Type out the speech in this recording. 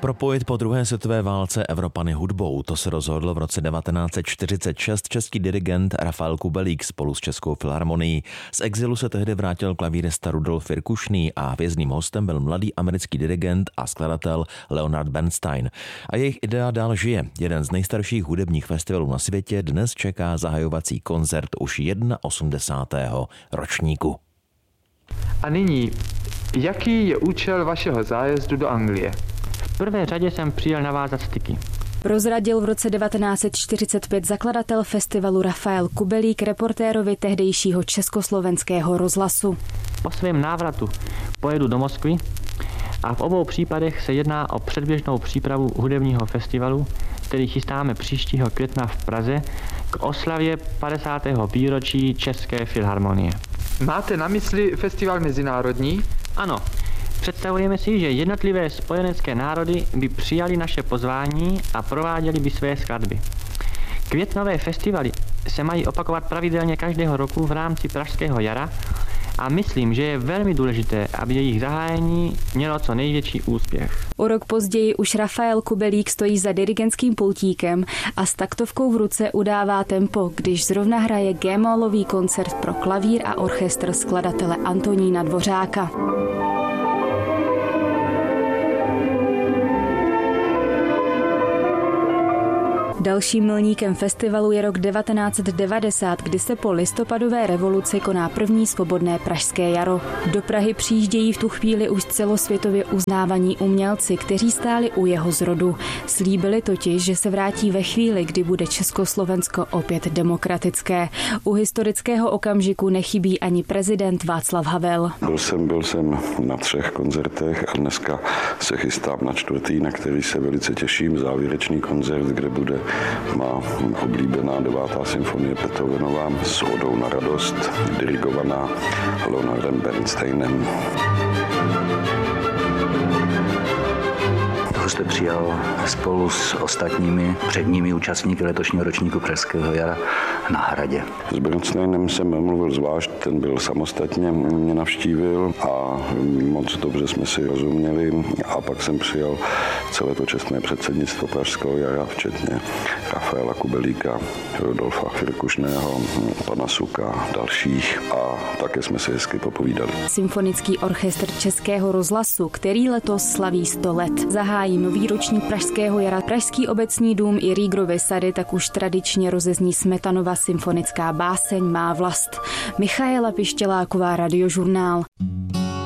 Propojit po druhé světové válce Evropany hudbou, to se rozhodl v roce 1946 český dirigent Rafael Kubelík spolu s Českou filharmonií. Z exilu se tehdy vrátil klavírista Rudolf Virkušný a hvězdným hostem byl mladý americký dirigent a skladatel Leonard Bernstein. A jejich idea dál žije. Jeden z nejstarších hudebních festivalů na světě dnes čeká zahajovací koncert už 81. ročníku. A nyní, jaký je účel vašeho zájezdu do Anglie? V prvé řadě jsem přijel navázat styky. Prozradil v roce 1945 zakladatel festivalu Rafael Kubelík reportérovi tehdejšího Československého rozhlasu. Po svém návratu pojedu do Moskvy a v obou případech se jedná o předběžnou přípravu hudebního festivalu, který chystáme příštího května v Praze k oslavě 50. výročí České filharmonie. Máte na mysli festival mezinárodní? Ano. Představujeme si, že jednotlivé spojenecké národy by přijali naše pozvání a prováděli by své skladby. Květnové festivaly se mají opakovat pravidelně každého roku v rámci Pražského jara a myslím, že je velmi důležité, aby jejich zahájení mělo co největší úspěch. O rok později už Rafael Kubelík stojí za dirigentským pultíkem a s taktovkou v ruce udává tempo, když zrovna hraje G-molový koncert pro klavír a orchestr skladatele Antonína Dvořáka. Dalším milníkem festivalu je rok 1990, kdy se po listopadové revoluci koná první svobodné pražské jaro. Do Prahy přijíždějí v tu chvíli už celosvětově uznávaní umělci, kteří stáli u jeho zrodu. Slíbili totiž, že se vrátí ve chvíli, kdy bude Československo opět demokratické. U historického okamžiku nechybí ani prezident Václav Havel. Byl jsem na 3 koncertech a dneska se chystám na 4., na který se velice těším, závěrečný koncert, kde bude má oblíbená 9. symfonie Beethovenova s Odou na radost, dirigovaná Leonardem Bernsteinem. Jste přijal spolu s ostatními předními účastníky letošního ročníku Pražského jara na Hradě. S Bernsteinem jsem mluvil zvlášť, ten byl samostatně, mě navštívil a moc dobře jsme si rozuměli a pak jsem přijal celé to čestné předsednictvo Pražského jara, včetně Rafaela Kubelíka, Rudolfa Virkušného, pana Suka, dalších a také jsme si hezky popovídali. Symfonický orchestr Českého rozhlasu, který letos slaví 100 let, zahájí nový ročník Pražského jara. Pražský obecní dům i Rýgrovy sady tak už tradičně rozezní Smetanova symfonická báseň Má vlast. Michaela Pištěláková, Radiožurnál.